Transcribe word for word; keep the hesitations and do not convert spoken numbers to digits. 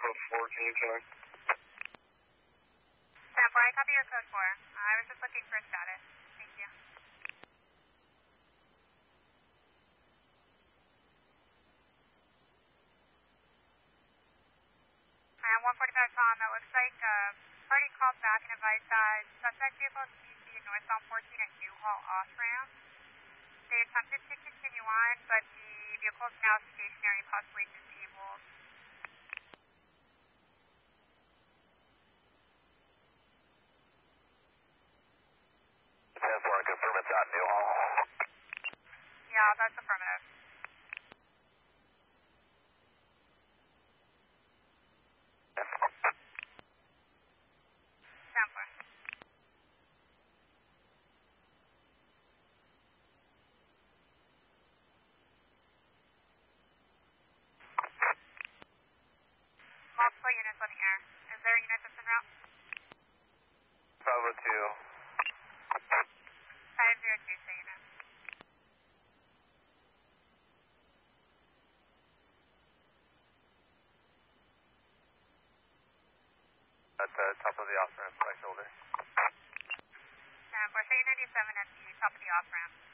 code four, can you check? ten four, I copy your code four. Uh, I was just looking for status. Thank you. I am one forty-five Tom. It looks like uh, party called back and advised that suspect vehicle C C northbound fourteen at U-Haul off-ramp. They attempted to continue on, but the vehicle is now stationary, possibly disabled. ten four, I confirm it's at U-Haul. Yeah, that's affirmative. ten four. Multiple units on the air. Is there a unit that's en route? Bravo two. five zero two, say unit. At the top of the off ramp, my shoulder. ten four, say ninety-seven at the top of the off-ramp.